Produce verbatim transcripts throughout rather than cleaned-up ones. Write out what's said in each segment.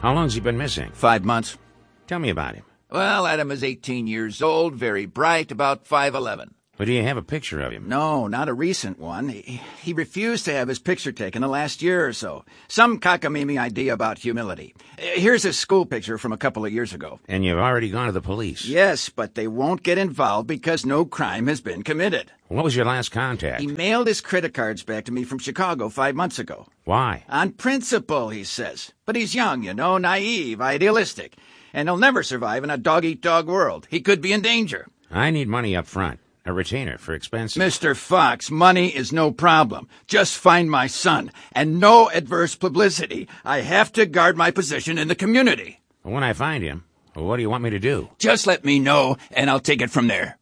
How long's he been missing? Five months. Tell me about him. Well, Adam is eighteen years old, very bright, about five eleven. But do you have a picture of him? No, not a recent one. He, he refused to have his picture taken the last year or so. Some cockamamie idea about humility. Here's his school picture from a couple of years ago. And you've already gone to the police? Yes, but they won't get involved because no crime has been committed. What was your last contact? He mailed his credit cards back to me from Chicago five months ago. Why? On principle, he says. But he's young, you know, naive, idealistic. And he'll never survive in a dog-eat-dog world. He could be in danger. I need money up front. A retainer for expenses. Mister Fox, money is no problem. Just find my son, and no adverse publicity. I have to guard my position in the community. When I find him, what do you want me to do? Just let me know, and I'll take it from there.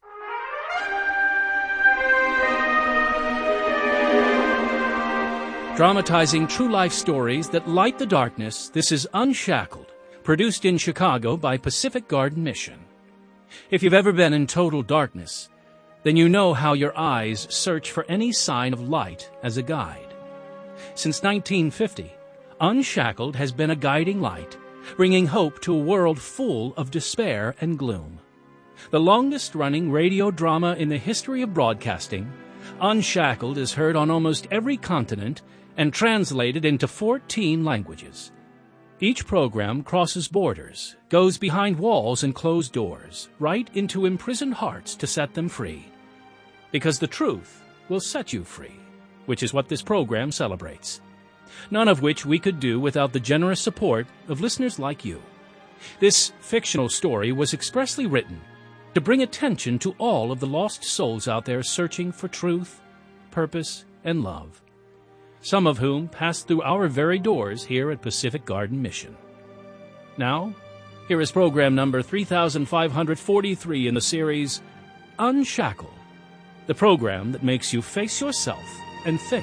Dramatizing true-life stories that light the darkness, this is Unshackled, produced in Chicago by Pacific Garden Mission. If you've ever been in total darkness, then you know how your eyes search for any sign of light as a guide. Since nineteen fifty, Unshackled has been a guiding light, bringing hope to a world full of despair and gloom. The longest-running radio drama in the history of broadcasting, Unshackled is heard on almost every continent and translated into fourteen languages. Each program crosses borders, goes behind walls and closed doors, right into imprisoned hearts to set them free. Because the truth will set you free, which is what this program celebrates. None of which we could do without the generous support of listeners like you. This fictional story was expressly written to bring attention to all of the lost souls out there searching for truth, purpose, and love, some of whom passed through our very doors here at Pacific Garden Mission. Now, here is program number three thousand five hundred forty-three in the series Unshackled, the program that makes you face yourself and think.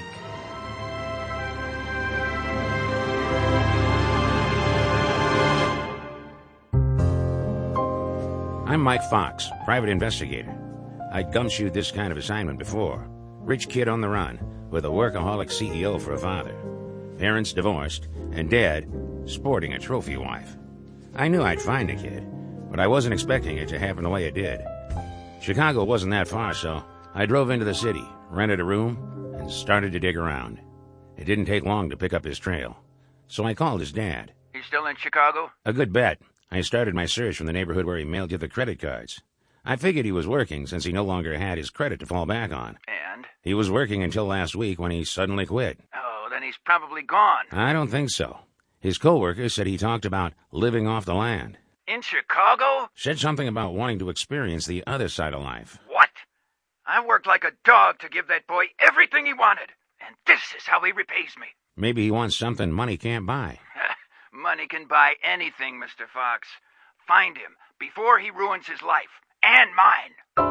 I'm Mike Fox, private investigator. I'd gumshoed this kind of assignment before. Rich kid on the run, with a workaholic C E O for a father. Parents divorced, and Dad sporting a trophy wife. I knew I'd find the kid, but I wasn't expecting it to happen the way it did. Chicago wasn't that far, so I drove into the city, rented a room, and started to dig around. It didn't take long to pick up his trail, so I called his dad. He's still in Chicago? A good bet. I started my search from the neighborhood where he mailed you the credit cards. I figured he was working since he no longer had his credit to fall back on. And? He was working until last week when he suddenly quit. Oh, then he's probably gone. I don't think so. His coworker said he talked about living off the land. In Chicago? Said something about wanting to experience the other side of life. What? I worked like a dog to give that boy everything he wanted, and this is how he repays me. Maybe he wants something money can't buy. Money can buy anything, Mister Fox. Find him before he ruins his life, and mine.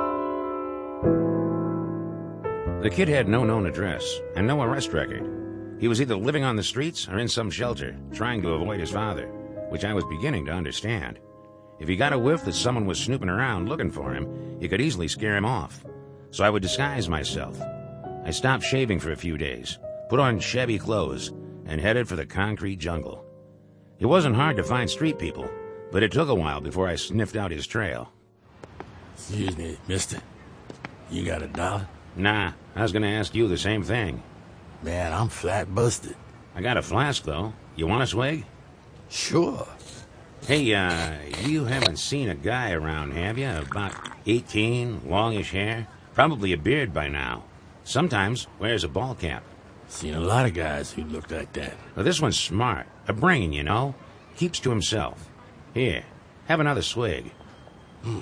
The kid had no known address and no arrest record. He was either living on the streets or in some shelter, trying to avoid his father, which I was beginning to understand. If he got a whiff that someone was snooping around looking for him, he could easily scare him off. So I would disguise myself. I stopped shaving for a few days, put on shabby clothes, and headed for the concrete jungle. It wasn't hard to find street people, but it took a while before I sniffed out his trail. Excuse me, mister. You got a dollar? Nah, I was gonna ask you the same thing. Man, I'm flat busted. I got a flask, though. You want a swig? Sure. Hey, uh, you haven't seen a guy around, have you? About eighteen, longish hair, probably a beard by now. Sometimes wears a ball cap. Seen a lot of guys who look like that. Well, this one's smart. A brain, you know. Keeps to himself. Here, have another swig. Hmm.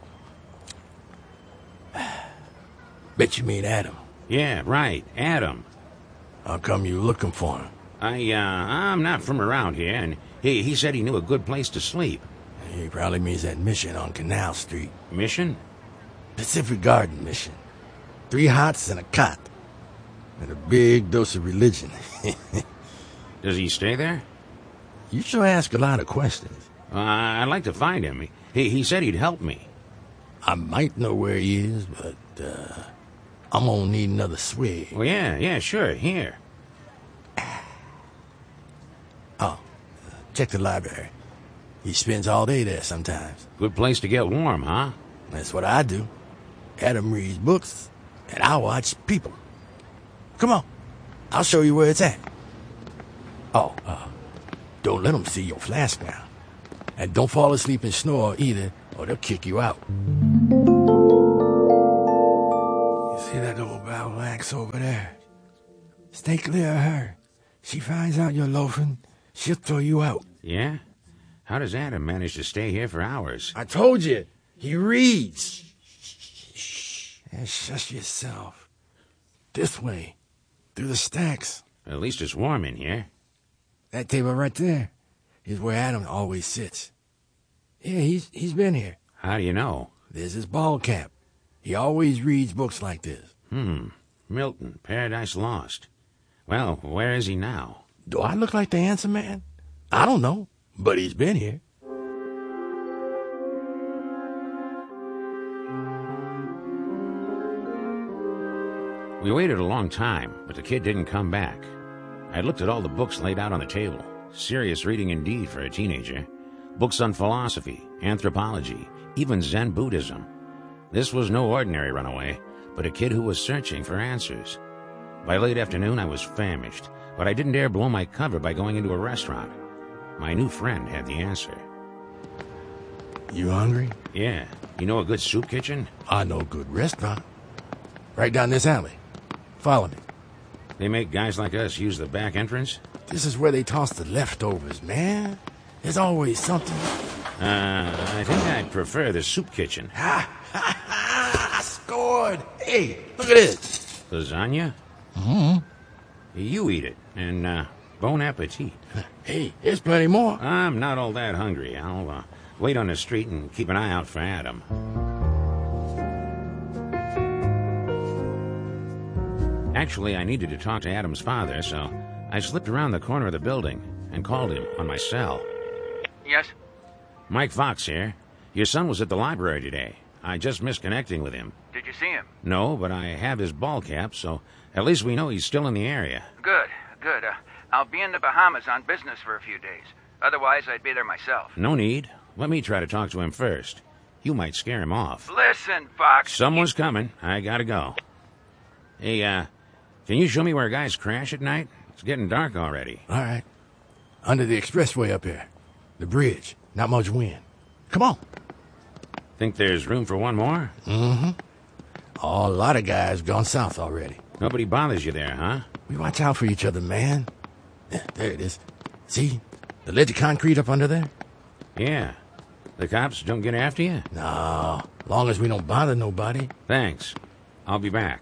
Bet you mean Adam. Yeah, right, Adam. How come you looking for him? I, uh, I'm not from around here, and he, he said he knew a good place to sleep. He probably means that mission on Canal Street. Mission? Pacific Garden Mission. Three hots and a cot. And a big dose of religion. Does he stay there? You sure ask a lot of questions. Uh, I'd like to find him. He, he said he'd help me. I might know where he is, but, uh, I'm gonna need another swig. Well, yeah, yeah, sure, here. Oh, check the library. He spends all day there sometimes. Good place to get warm, huh? That's what I do. Adam reads books, and I watch people. Come on, I'll show you where it's at. Oh, uh, don't let them see your flask now. And don't fall asleep and snore either, or they'll kick you out. You see that old battle axe over there? Stay clear of her. She finds out you're loafing, she'll throw you out. Yeah? How does Adam manage to stay here for hours? I told you, he reads. Shh. And shush yourself. This way, through the stacks. At least it's warm in here. That table right there is where Adam always sits. Yeah, he's he's been here. How do you know? There's his ball cap. He always reads books like this. Hmm. Milton, Paradise Lost. Well, where is he now? Do I look like the answer man? I don't know, but he's been here. We waited a long time, but the kid didn't come back. I looked at all the books laid out on the table. Serious reading indeed for a teenager. Books on philosophy, anthropology, even Zen Buddhism. This was no ordinary runaway, but a kid who was searching for answers. By late afternoon, I was famished, but I didn't dare blow my cover by going into a restaurant. My new friend had the answer. You hungry? Yeah. You know a good soup kitchen? I know a good restaurant. Right down this alley. Follow me. They make guys like us use the back entrance? This is where they toss the leftovers, man. There's always something. Uh, I think I'd prefer the soup kitchen. Ha! Ha! Ha! I scored! Hey, look at this. Lasagna? Mm-hmm. You eat it, and, uh, bon appetit. Hey, there's plenty more. I'm not all that hungry. I'll, uh, wait on the street and keep an eye out for Adam. Actually, I needed to talk to Adam's father, so I slipped around the corner of the building and called him on my cell. Yes? Mike Fox here. Your son was at the library today. I just missed connecting with him. Did you see him? No, but I have his ball cap, so at least we know he's still in the area. Good, good. Uh, I'll be in the Bahamas on business for a few days. Otherwise, I'd be there myself. No need. Let me try to talk to him first. You might scare him off. Listen, Fox. Someone's coming. I gotta go. Hey, uh, can you show me where guys crash at night? It's getting dark already. All right. Under the expressway up here. The bridge. Not much wind. Come on. Think there's room for one more? Mm-hmm. Oh, a lot of guys gone south already. Nobody bothers you there, huh? We watch out for each other, man. Yeah, there it is. See? The ledge of concrete up under there? Yeah. The cops don't get after you? No. Long as we don't bother nobody. Thanks. I'll be back.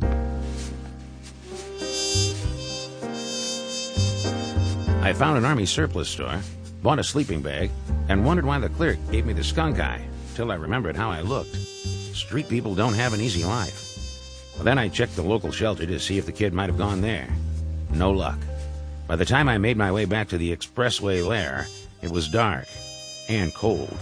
I found an army surplus store, bought a sleeping bag, and wondered why the clerk gave me the skunk eye, till I remembered how I looked. Street people don't have an easy life. Well, then I checked the local shelter to see if the kid might have gone there. No luck. By the time I made my way back to the expressway lair, it was dark and cold.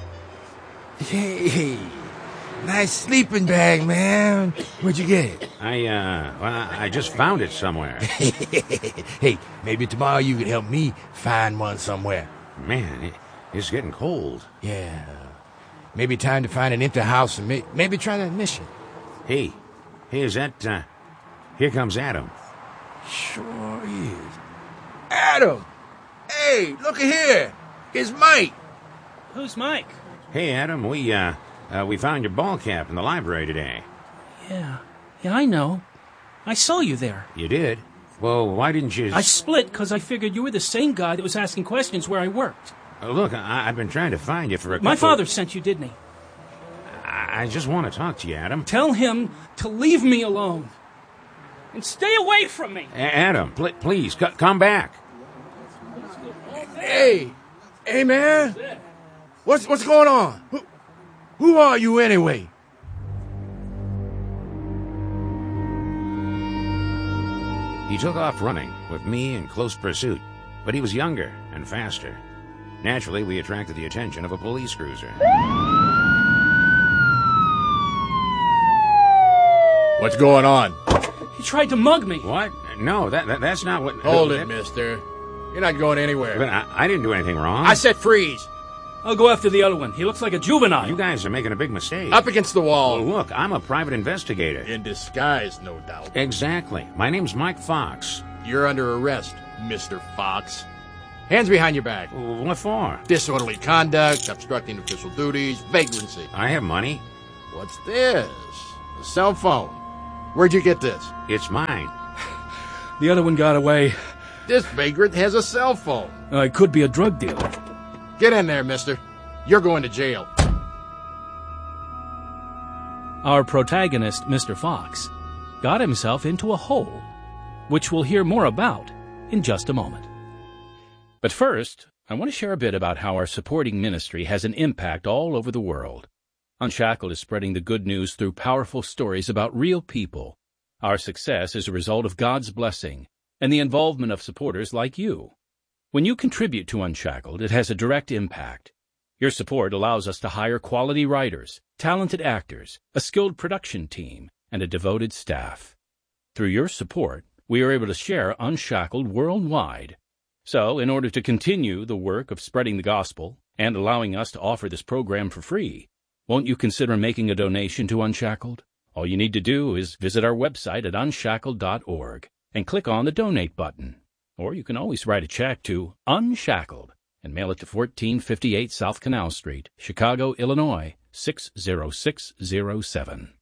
Hey, nice sleeping bag, man. Where'd you get it? I, uh, well, I just found it somewhere. Hey, maybe tomorrow you could help me find one somewhere. Man, it, it's getting cold. Yeah. Maybe time to find an empty house and may, maybe try that mission. Hey, hey, is that, uh, here comes Adam. Sure is. Adam! Hey, look at here. It's Mike. Who's Mike? Hey, Adam, we, uh, uh, we found your ball cap in the library today. Yeah. Yeah, I know. I saw you there. You did? Well, why didn't you... I split because I figured you were the same guy that was asking questions where I worked. Uh, look, I, I've been trying to find you for a couple... My father sent you, didn't he? I, I just want to talk to you, Adam. Tell him to leave me alone. And stay away from me. A- Adam, pl- please, c- come back. Hey, hey, man. What's what's going on? Who, who are you anyway? He took off running, with me in close pursuit, but he was younger and faster. Naturally, we attracted the attention of a police cruiser. What's going on? He tried to mug me. What? No, that, that that's not what... Hold uh, it, mister. You're not going anywhere. But I, I didn't do anything wrong. I said freeze. I'll go after the other one. He looks like a juvenile. You guys are making a big mistake. Up against the wall. Well, look, I'm a private investigator. In disguise, no doubt. Exactly. My name's Mike Fox. You're under arrest, Mister Fox. Hands behind your back. What for? Disorderly conduct, obstructing official duties, vagrancy. I have money. What's this? A cell phone. Where'd you get this? It's mine. The other one got away. This vagrant has a cell phone. Uh, it could be a drug dealer. Get in there, mister. You're going to jail. Our protagonist, Mister Fox, got himself into a hole, which we'll hear more about in just a moment. But first, I want to share a bit about how our supporting ministry has an impact all over the world. Unshackled is spreading the good news through powerful stories about real people. Our success is a result of God's blessing and the involvement of supporters like you. When you contribute to Unshackled, it has a direct impact. Your support allows us to hire quality writers, talented actors, a skilled production team, and a devoted staff. Through your support, we are able to share Unshackled worldwide. So, in order to continue the work of spreading the gospel and allowing us to offer this program for free, won't you consider making a donation to Unshackled? All you need to do is visit our website at unshackled dot org and click on the Donate button. Or you can always write a check to Unshackled and mail it to fourteen fifty-eight South Canal Street, Chicago, Illinois, six zero six zero seven.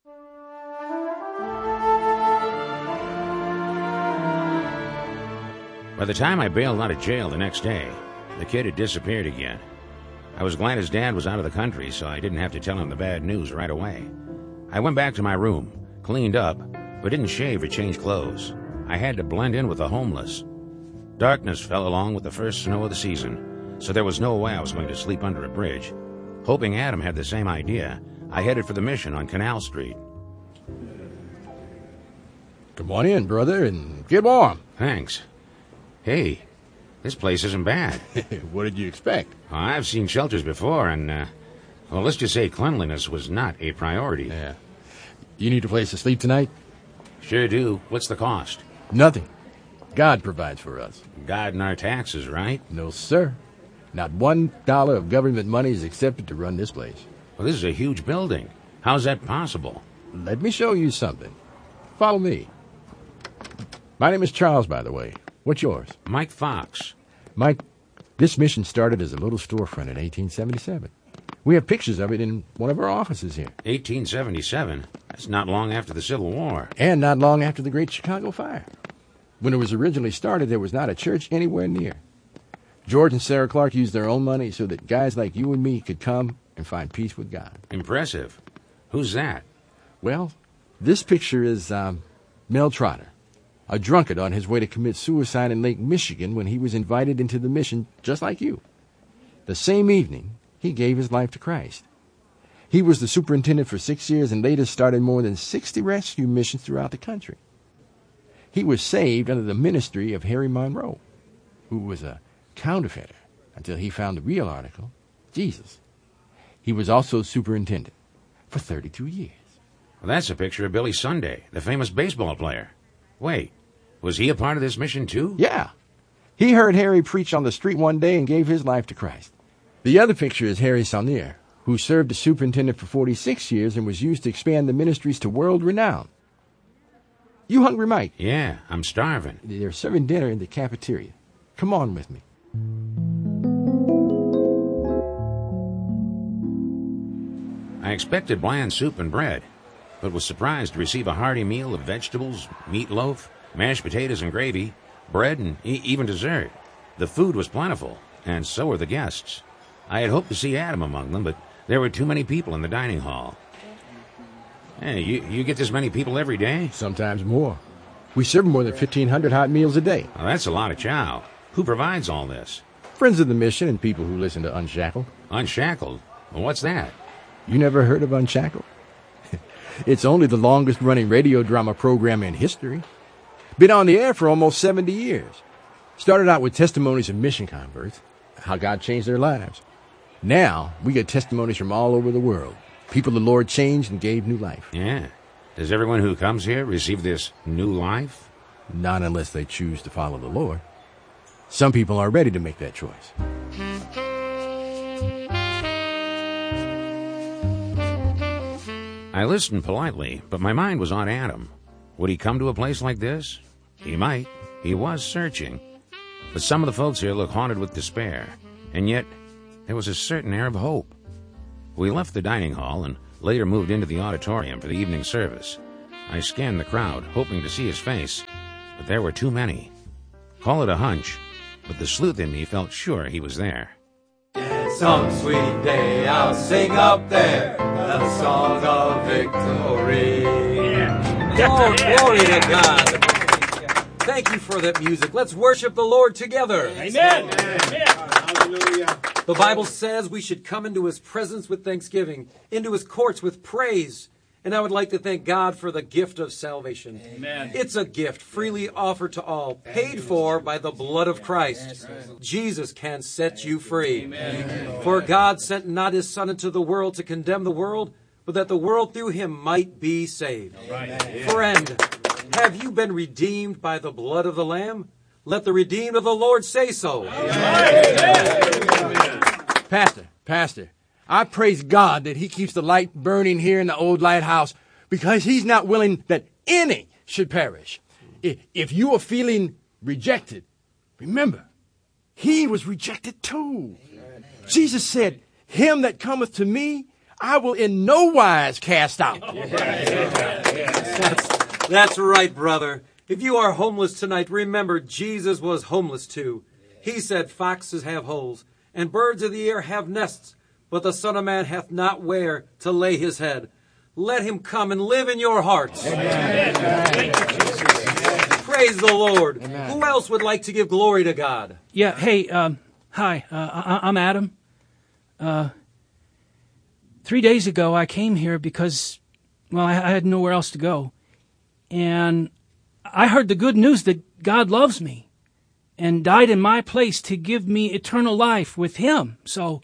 By the time I bailed out of jail the next day, the kid had disappeared again. I was glad his dad was out of the country, so I didn't have to tell him the bad news right away. I went back to my room, cleaned up, but didn't shave or change clothes. I had to blend in with the homeless. Darkness fell along with the first snow of the season, so there was no way I was going to sleep under a bridge. Hoping Adam had the same idea, I headed for the mission on Canal Street. Come on in, brother, and get warm. Thanks. Hey, this place isn't bad. What did you expect? Well, I've seen shelters before, and, uh, well, let's just say cleanliness was not a priority. Yeah. You need a place to sleep tonight? Sure do. What's the cost? Nothing. God provides for us. God and our taxes, right? No, sir. Not one dollar of government money is accepted to run this place. Well, this is a huge building. How's that possible? Let me show you something. Follow me. My name is Charles, by the way. What's yours? Mike Fox. Mike, this mission started as a little storefront in eighteen seventy-seven. We have pictures of it in one of our offices here. eighteen seventy-seven? That's not long after the Civil War. And not long after the Great Chicago Fire. When it was originally started, there was not a church anywhere near. George and Sarah Clark used their own money so that guys like you and me could come and find peace with God. Impressive. Who's that? Well, this picture is um, Mel Trotter, a drunkard on his way to commit suicide in Lake Michigan when he was invited into the mission just like you. The same evening, he gave his life to Christ. He was the superintendent for six years and later started more than sixty rescue missions throughout the country. He was saved under the ministry of Harry Monroe, who was a counterfeiter until he found the real article, Jesus. He was also superintendent for thirty-two years. Well, that's a picture of Billy Sunday, the famous baseball player. Wait, was he a part of this mission too? Yeah. He heard Harry preach on the street one day and gave his life to Christ. The other picture is Harry Saunier, who served as superintendent for forty-six years and was used to expand the ministries to world renown. You hungry, Mike? Yeah, I'm starving. They're serving dinner in the cafeteria. Come on with me. I expected bland soup and bread, but was surprised to receive a hearty meal of vegetables, meatloaf, mashed potatoes and gravy, bread, and e- even dessert. The food was plentiful, and so were the guests. I had hoped to see Adam among them, but there were too many people in the dining hall. Hey, you, you get this many people every day? Sometimes more. We serve more than fifteen hundred hot meals a day. Well, that's a lot of chow. Who provides all this? Friends of the mission and people who listen to Unshackled. Unshackled? Well, what's that? You never heard of Unshackled? It's only the longest-running radio drama program in history. Been on the air for almost seventy years. Started out with testimonies of mission converts, how God changed their lives. Now, we get testimonies from all over the world. People the Lord changed and gave new life. Yeah. Does everyone who comes here receive this new life? Not unless they choose to follow the Lord. Some people are ready to make that choice. I listened politely, but my mind was on Adam. Would he come to a place like this? He might. He was searching. But some of the folks here look haunted with despair, and yet there was a certain air of hope. We left the dining hall and later moved into the auditorium for the evening service. I scanned the crowd, hoping to see his face, but there were too many. Call it a hunch, but the sleuth in me felt sure he was there. Some sweet day I'll sing up there the song of victory. Oh, glory to God. Thank you for that music. Let's worship the Lord together. Amen. Hallelujah. The Bible says we should come into his presence with thanksgiving, into his courts with praise. And I would like to thank God for the gift of salvation. Amen. It's a gift freely offered to all, paid for by the blood of Christ. Jesus can set you free. Amen. For God sent not his Son into the world to condemn the world, but that the world through him might be saved. Amen. Friend, have you been redeemed by the blood of the Lamb? Let the redeemed of the Lord say so. Amen. Pastor, Pastor, I praise God that he keeps the light burning here in the old lighthouse because he's not willing that any should perish. If you are feeling rejected, remember, he was rejected too. Jesus said, him that cometh to me, I will in no wise cast out. That's, that's right, brother. If you are homeless tonight, remember Jesus was homeless too. He said foxes have holes and birds of the air have nests, but the Son of Man hath not where to lay his head. Let him come and live in your hearts. Amen. Amen. Praise the Lord. Amen. Who else would like to give glory to God? Yeah, hey, um, hi, uh, I- I'm Adam. Uh, three days ago, I came here because, well, I, I had nowhere else to go. And I heard the good news that God loves me and died in my place to give me eternal life with him. So...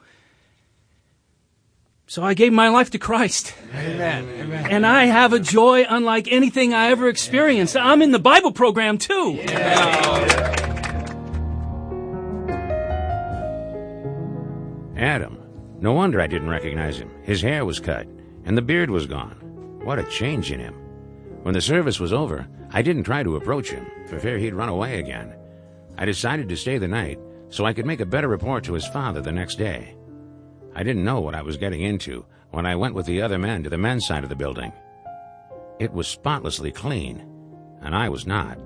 So I gave my life to Christ. Amen. Amen. And I have a joy unlike anything I ever experienced. I'm in the Bible program, too. Yeah. Adam. No wonder I didn't recognize him. His hair was cut, and the beard was gone. What a change in him. When the service was over, I didn't try to approach him, for fear he'd run away again. I decided to stay the night so I could make a better report to his father the next day. I didn't know what I was getting into when I went with the other men to the men's side of the building. It was spotlessly clean, and I was not.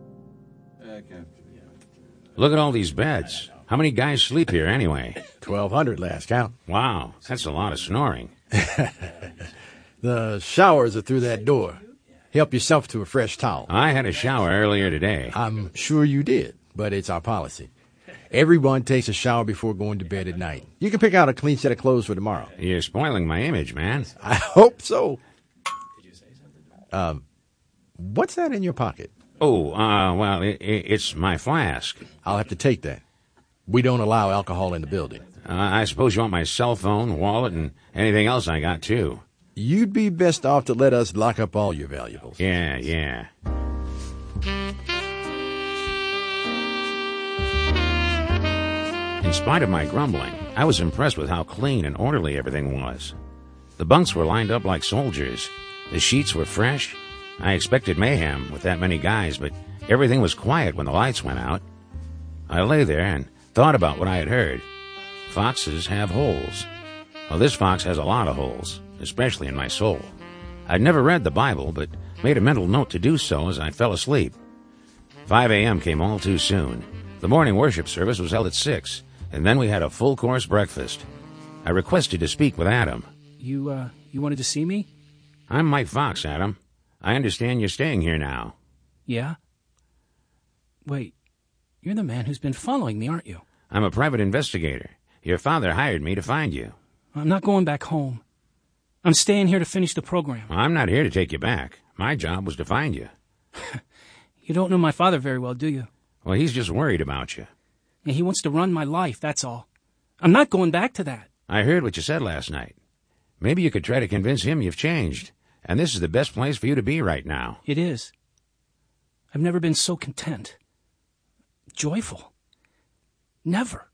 Look at all these beds. How many guys sleep here anyway? twelve hundred last count. Wow, that's a lot of snoring. The showers are through that door. Help yourself to a fresh towel. I had a shower earlier today. I'm sure you did, but it's our policy. Everyone takes a shower before going to bed at night. You can pick out a clean set of clothes for tomorrow. You're spoiling my image, man. I hope so. Um, what's that in your pocket? Oh, uh, well, it, it, it's my flask. I'll have to take that. We don't allow alcohol in the building. Uh, I suppose you want my cell phone, wallet, and anything else I got, too. You'd be best off to let us lock up all your valuables. Yeah, yeah. In spite of my grumbling, I was impressed with how clean and orderly everything was. The bunks were lined up like soldiers. The sheets were fresh. I expected mayhem with that many guys, but everything was quiet when the lights went out. I lay there and thought about what I had heard. Foxes have holes. Well, this fox has a lot of holes, especially in my soul. I'd never read the Bible, but made a mental note to do so as I fell asleep. five a.m. came all too soon. The morning worship service was held at six, and then we had a full-course breakfast. I requested to speak with Adam. You, uh, you wanted to see me? I'm Mike Fox, Adam. I understand you're staying here now. Yeah? Wait, you're the man who's been following me, aren't you? I'm a private investigator. Your father hired me to find you. I'm not going back home. I'm staying here to finish the program. Well, I'm not here to take you back. My job was to find you. You don't know my father very well, do you? Well, he's just worried about you. Yeah, he wants to run my life, that's all. I'm not going back to that. I heard what you said last night. Maybe you could try to convince him you've changed, and this is the best place for you to be right now. It is. I've never been so content. Joyful. Never.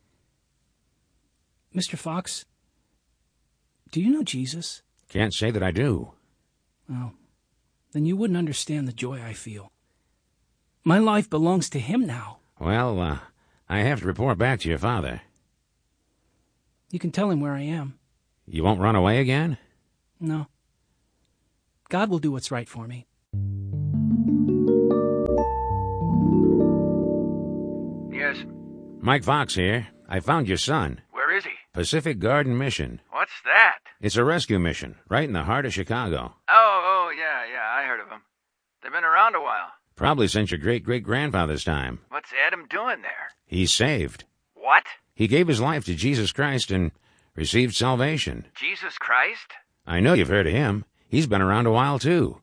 Mister Fox, do you know Jesus? Can't say that I do. Well, then you wouldn't understand the joy I feel. My life belongs to him now. Well, uh, I have to report back to your father. You can tell him where I am. You won't run away again? No. God will do what's right for me. Yes. Mike Fox here. I found your son. Where is he? Pacific Garden Mission. What's that? It's a rescue mission, right in the heart of Chicago. Oh, oh, yeah, yeah, I heard of them. They've been around a while. Probably since your great-great-grandfather's time. What's Adam doing there? He's saved. What? He gave his life to Jesus Christ and received salvation. Jesus Christ? I know you've heard of him. He's been around a while, too.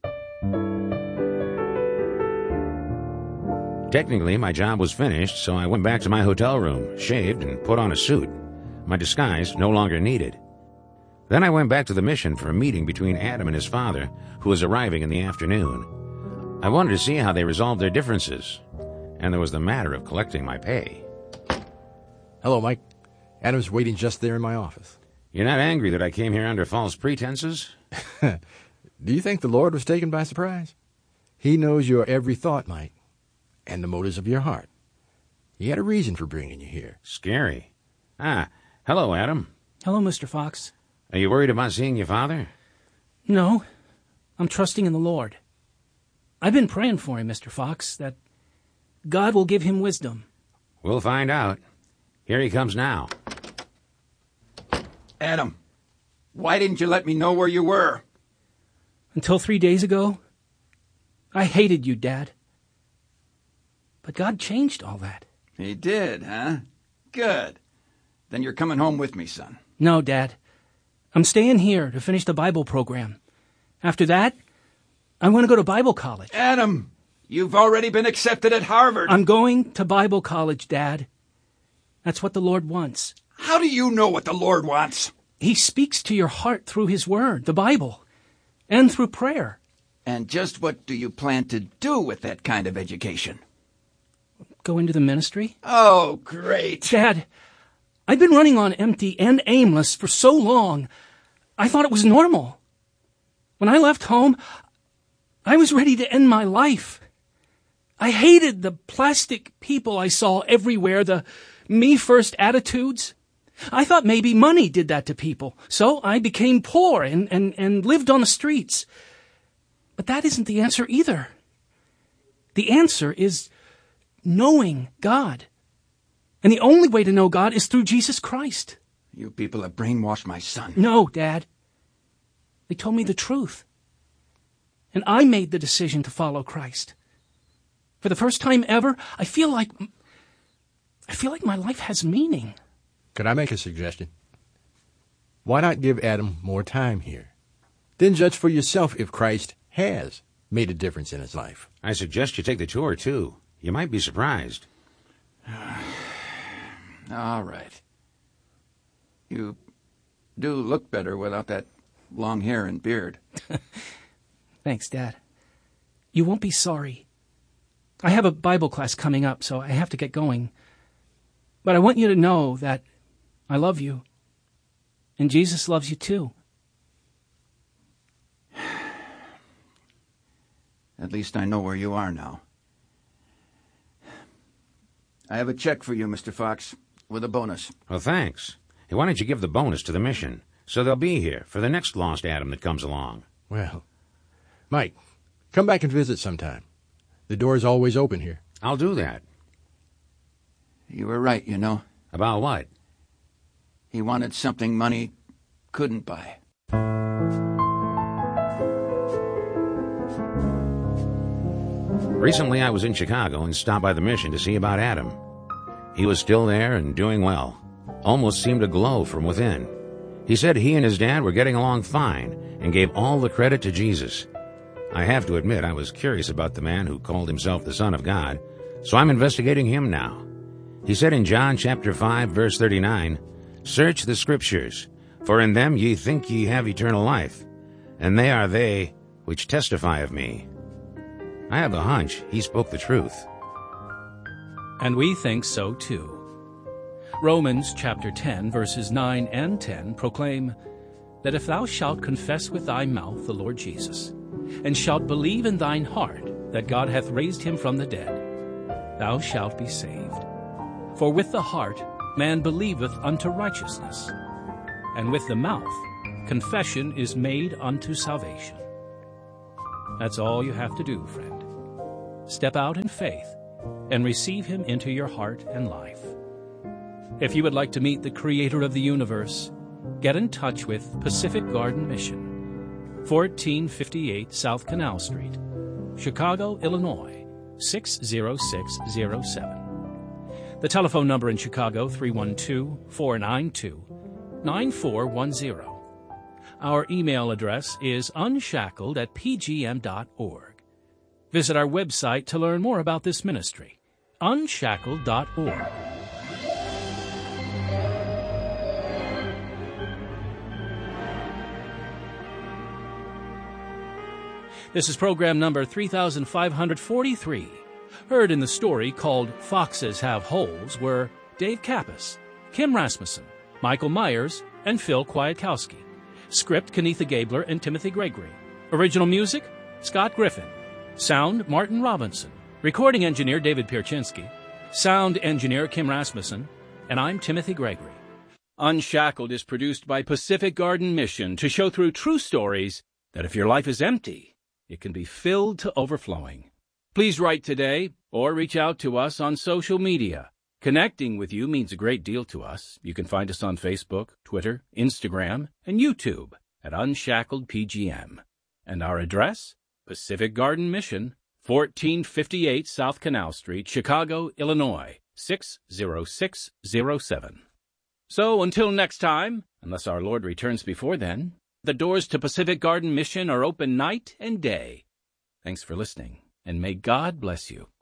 Technically, my job was finished, so I went back to my hotel room, shaved, and put on a suit. My disguise no longer needed. Then I went back to the mission for a meeting between Adam and his father, who was arriving in the afternoon. I wanted to see how they resolved their differences, and there was the matter of collecting my pay. Hello, Mike. Adam's waiting just there in my office. You're not angry that I came here under false pretenses? Do you think the Lord was taken by surprise? He knows your every thought, Mike, and the motives of your heart. He had a reason for bringing you here. Scary. Ah, hello, Adam. Hello, Mister Fox. Are you worried about seeing your father? No, I'm trusting in the Lord. I've been praying for him, Mister Fox, that God will give him wisdom. We'll find out. Here he comes now. Adam, why didn't you let me know where you were? Until three days ago, I hated you, Dad. But God changed all that. He did, huh? Good. Then you're coming home with me, son. No, Dad. I'm staying here to finish the Bible program. After that, I want to go to Bible college. Adam, you've already been accepted at Harvard. I'm going to Bible college, Dad. That's what the Lord wants. How do you know what the Lord wants? He speaks to your heart through His Word, the Bible, and through prayer. And just what do you plan to do with that kind of education? Go into the ministry? Oh, great. Dad, I've been running on empty and aimless for so long, I thought it was normal. When I left home, I was ready to end my life. I hated the plastic people I saw everywhere, the me-first attitudes. I thought maybe money did that to people, so I became poor and, and, and lived on the streets. But that isn't the answer either. The answer is knowing God. And the only way to know God is through Jesus Christ. You people have brainwashed my son. No, Dad. They told me the truth. And I made the decision to follow Christ. For the first time ever, I feel like I feel like my life has meaning. Could I make a suggestion? Why not give Adam more time here? Then judge for yourself if Christ has made a difference in his life. I suggest you take the tour, too. You might be surprised. All right. You do look better without that long hair and beard. Thanks, Dad. You won't be sorry. I have a Bible class coming up, so I have to get going. But I want you to know that I love you. And Jesus loves you too. At least I know where you are now. I have a check for you, Mister Fox, with a bonus. Well, thanks. Hey, why don't you give the bonus to the mission, so they'll be here for the next lost Adam that comes along? Well, Mike, come back and visit sometime. The door's always open here. I'll do that. You were right, you know. About what? He wanted something money couldn't buy. Recently, I was in Chicago and stopped by the mission to see about Adam. He was still there and doing well. Almost seemed to glow from within. He said he and his dad were getting along fine and gave all the credit to Jesus. I have to admit I was curious about the man who called himself the Son of God, so I'm investigating him now. He said in John chapter five, verse thirty-nine, "Search the Scriptures, for in them ye think ye have eternal life, and they are they which testify of me." I have a hunch he spoke the truth. And we think so too. Romans chapter ten, verses nine and ten proclaim that if thou shalt confess with thy mouth the Lord Jesus, and shalt believe in thine heart that God hath raised him from the dead, thou shalt be saved. For with the heart man believeth unto righteousness, and with the mouth confession is made unto salvation. That's all you have to do, friend. Step out in faith and receive him into your heart and life. If you would like to meet the Creator of the universe, get in touch with Pacific Garden Mission, fourteen fifty-eight South Canal Street, Chicago, Illinois, six zero six zero seven. The telephone number in Chicago, three one two, four nine two, nine four one zero. Our email address is unshackled at p g m dot org. Visit our website to learn more about this ministry, unshackled dot org. This is program number three thousand five hundred forty-three. Heard in the story called Foxes Have Holes were Dave Kappas, Kim Rasmussen, Michael Myers, and Phil Kwiatkowski. Script, Kenitha Gabler and Timothy Gregory. Original music, Scott Griffin. Sound, Martin Robinson. Recording engineer, David Pierczynski. Sound engineer, Kim Rasmussen. And I'm Timothy Gregory. Unshackled is produced by Pacific Garden Mission to show through true stories that if your life is empty, it can be filled to overflowing. Please write today or reach out to us on social media. Connecting with you means a great deal to us. You can find us on Facebook, Twitter, Instagram, and YouTube at Unshackled P G M. And our address? Pacific Garden Mission, fourteen fifty-eight South Canal Street, Chicago, Illinois, six zero six zero seven. So until next time, unless our Lord returns before then, the doors to Pacific Garden Mission are open night and day. Thanks for listening, and may God bless you.